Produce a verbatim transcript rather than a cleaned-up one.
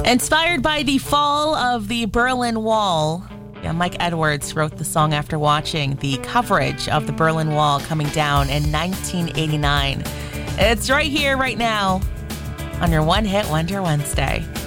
Inspired by the fall of the Berlin Wall, yeah, Mike Edwards wrote the song after watching the coverage of the Berlin Wall coming down in nineteen eighty-nine. It's right here, right now, on your One Hit Wonder Wednesday.